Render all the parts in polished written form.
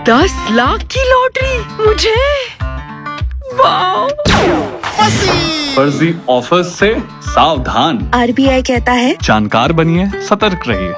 10 लाख की लॉटरी मुझे। वाह! फर्जी ऑफर्स से सावधान। RBI कहता है जानकार बनिए, सतर्क रहिए।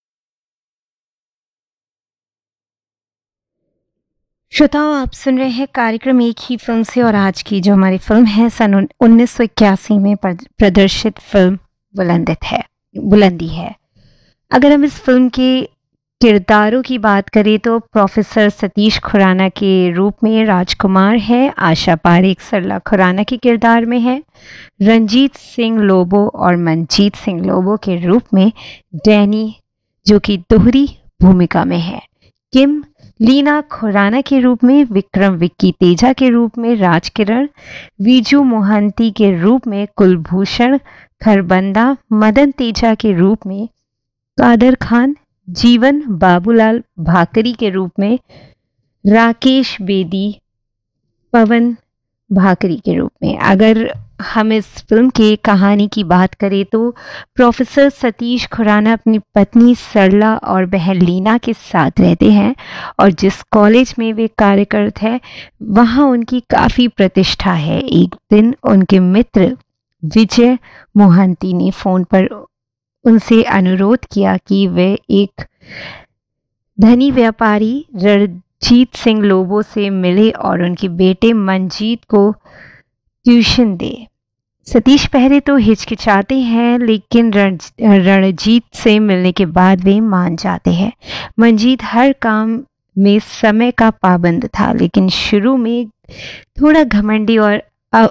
श्रोताओं, आप सुन रहे हैं कार्यक्रम एक ही फिल्म से, और आज की जो हमारी फिल्म है सन 1981 में प्रदर्शित फिल्म बुलंदी है। अगर हम इस फिल्म के किरदारों की बात करें तो प्रोफेसर सतीश खुराना के रूप में राजकुमार है, आशा पारेख सरला खुराना के किरदार में है, रंजीत सिंह लोबो और मनजीत सिंह लोबो के रूप में डैनी जो कि दोहरी भूमिका में है, किम लीना खुराना के रूप में, विक्रम विक्की तेजा के रूप में राजकिरण, विजू मोहंती के रूप में कुलभूषण खरबंदा, मदन तेजा के रूप में कादर खान, जीवन बाबूलाल भाकरी के रूप में राकेश बेदी, पवन भाकरी के रूप में। अगर हम इस फिल्म के कहानी की बात करें तो प्रोफेसर सतीश खुराना अपनी पत्नी सरला और बहन लीना के साथ रहते हैं, और जिस कॉलेज में वे कार्य करते हैं वहाँ उनकी काफ़ी प्रतिष्ठा है। एक दिन उनके मित्र विजय मोहंती ने फ़ोन पर उनसे अनुरोध किया कि वे एक धनी व्यापारी रणजीत सिंह लोबो से मिले और उनके बेटे मनजीत को ट्यूशन दे। सतीश पहले तो हिचकिचाते हैं, लेकिन रणजीत से मिलने के बाद वे मान जाते हैं। मनजीत हर काम में समय का पाबंद था, लेकिन शुरू में थोड़ा घमंडी और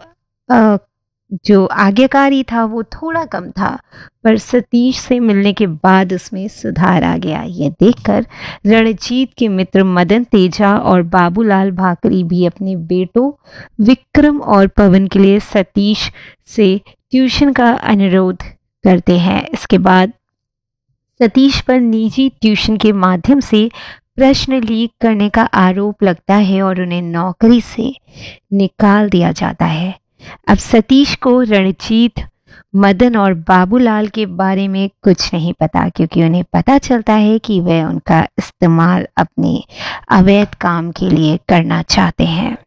जो आज्ञाकारी था वो थोड़ा कम था, पर सतीश से मिलने के बाद उसमें सुधार आ गया। ये देखकर रणजीत के मित्र मदन तेजा और बाबूलाल भाकरी भी अपने बेटों विक्रम और पवन के लिए सतीश से ट्यूशन का अनुरोध करते हैं। इसके बाद सतीश पर निजी ट्यूशन के माध्यम से प्रश्न लीक करने का आरोप लगता है और उन्हें नौकरी से निकाल दिया जाता है। अब सतीश को रणजीत, मदन और बाबूलाल के बारे में कुछ नहीं पता, क्योंकि उन्हें पता चलता है कि वे उनका इस्तेमाल अपने अवैध काम के लिए करना चाहते हैं।